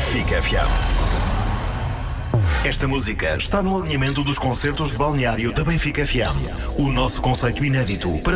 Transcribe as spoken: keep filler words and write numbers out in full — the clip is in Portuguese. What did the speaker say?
Benfica F M. Esta música está no alinhamento dos concertos de balneário da Benfica F M. O nosso conceito inédito para